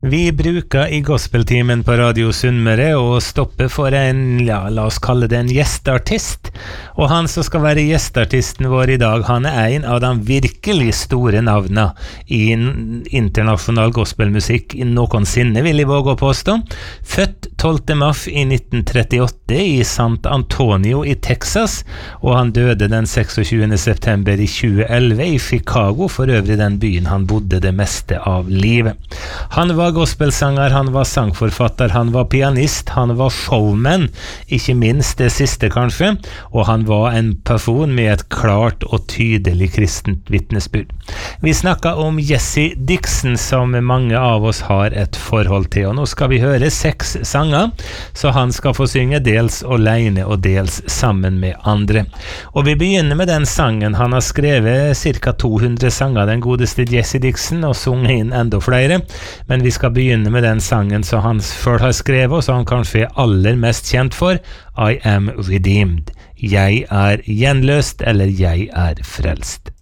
Vi bruker I gospeltimen på Radio Sunnmøre å stoppe for la oss kalle det en gjesteartist. Og han som skal være gjesteartisten vår I dag, han en av de virkelig store navnene I internasjonal gospelmusikk I noensinne, vil jeg våge å påstå. Født 12. mars I 1938 I San Antonio I Texas, og han døde den 26. september I 2011 I Chicago, for øvrig den byen han bodde det meste av livet. Han var gospelsanger, han var sangforfatter, han var pianist, han var showman, ikke minst det siste kanskje, og han var en person med et klart og tydelig kristent vittnesbyrd. Vi snakket om Jesse Dixon, som mange av oss har et forhold til, og nå skal vi høre 6 sanger, så han skal få synge dels alene og dels sammen med andre. Og vi begynner med den sangen. Han har skrevet cirka 200 sanger, den godeste Jesse Dixon, og sunget inn enda flere, men vi skal begynne med den sangen som han selv har skrevet, og som han kanskje aller mest kjent for, I am redeemed. Jeg gjenløst, eller jeg frelst.